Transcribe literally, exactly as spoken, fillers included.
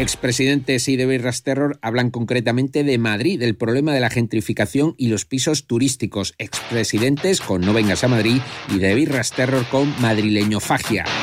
Expresidentes y de Birras Terror hablan concretamente de Madrid, del problema de la gentrificación y los pisos turísticos. Expresidentes con No vengas a Madrid y de Birras Terror con Madrileñofagia.